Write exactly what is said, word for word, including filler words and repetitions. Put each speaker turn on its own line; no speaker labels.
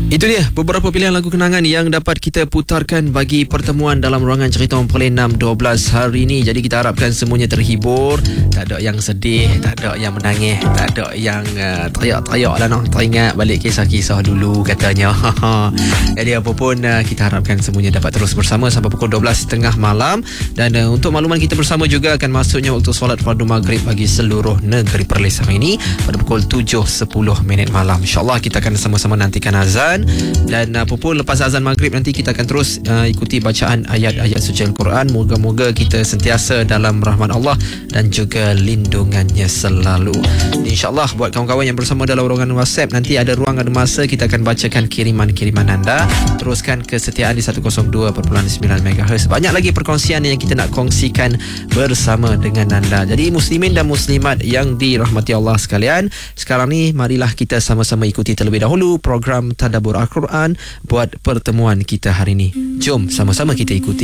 Itu dia beberapa pilihan lagu kenangan yang dapat kita putarkan bagi pertemuan dalam ruangan cerita Om Perlin enam dua belas hari ini. Jadi kita harapkan semuanya terhibur. Tak ada yang sedih, tak ada yang menangis, tak ada yang uh, teriak-teriak lah nak teringat balik kisah-kisah dulu katanya. Jadi apa pun uh, kita harapkan semuanya dapat terus bersama sampai pukul dua belas tiga puluh malam. Dan uh, untuk makluman kita bersama juga akan masuknya waktu solat fardu maghrib bagi seluruh negeri Perlis hari ini pada pukul tujuh sepuluh minit malam. InsyaAllah kita akan sama-sama nantikan azan. Dan apa pun lepas azan maghrib nanti kita akan terus uh, ikuti bacaan ayat-ayat suci Al-Quran. Moga-moga kita sentiasa dalam rahmat Allah dan juga lindungannya selalu. InsyaAllah buat kawan-kawan yang bersama dalam ruangan WhatsApp, nanti ada ruang, ada masa kita akan bacakan kiriman-kiriman anda. Teruskan kesetiaan di seratus dua perpuluhan sembilan megahertz. Banyak lagi perkongsian yang kita nak kongsikan bersama dengan anda. Jadi muslimin dan muslimat yang dirahmati Allah sekalian, sekarang ni marilah kita sama-sama ikuti terlebih dahulu program Tadabbur Al-Quran buat pertemuan kita hari ini. Jom sama-sama kita ikuti.